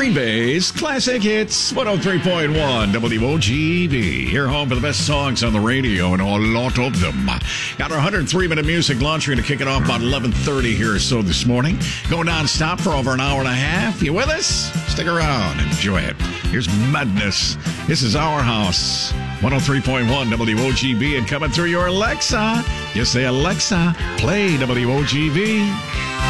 Green Bay's Classic Hits, 103.1 WOGB. Your home for the best songs on the radio, and a lot of them. Got our 103-minute music launching to kick it off about 11:30 here or so this morning. Going non-stop for over an hour and a half. You with us? Stick around. Enjoy it. Here's Madness. This is Our House. 103.1 WOGB, and coming through your Alexa. Just say, Alexa, play WOGB.